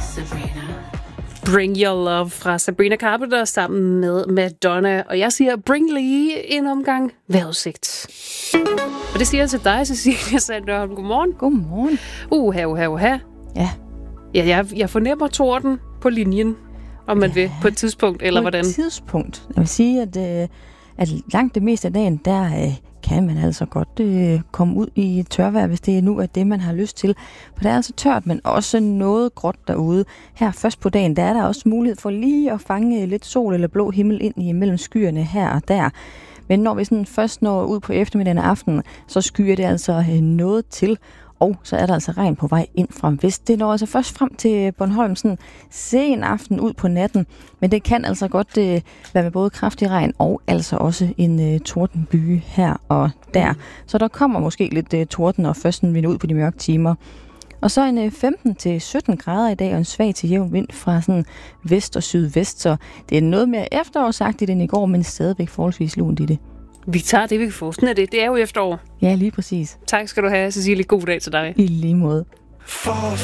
Bring Your Love fra Sabrina Carpenter sammen med Madonna. Og jeg siger, bring lige en omgang vejrudsigt. Og det siger jeg til dig, Cecilia Sandholm. Godmorgen. Godmorgen. Uha. Ja, jeg fornemmer torden på linjen, om man vil, på et tidspunkt, eller hvordan? På et tidspunkt. Jeg vil sige, at langt det meste af dagen, der kan man altså godt komme ud i tørvejr, hvis det er nu det, man har lyst til. For det er altså tørt, men også noget gråt derude. Her først på dagen, der er der også mulighed for lige at fange lidt sol eller blå himmel ind imellem skyerne her og der. Men når vi sådan først når ud på eftermiddagen og aftenen, så skyer det altså noget til. Og så er der altså regn på vej ind fra vest. Det når altså først frem til Bornholm sådan sen aften ud på natten. Men det kan altså godt være med både kraftig regn og altså også en tordenbyge her og der. Så der kommer måske lidt torden, og først vi når ud på de mørke timer. Og så en 15-17 grader i dag og en svag til jævn vind fra sådan vest og sydvest. Så det er noget mere efterårsagtigt end i går, men stadigvæk forholdsvis lunt i det. Vi tager det, vi kan få. Sådan er det. Det er jo efterår. Ja, lige præcis. Tak skal du have, Cecilie. God dag til dig. I lige måde.